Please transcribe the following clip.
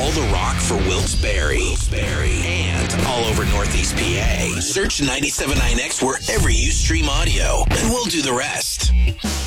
all the rock for Wilkes-Barre and all over Northeast PA. Search 97.9X wherever you stream audio, and we'll do the rest.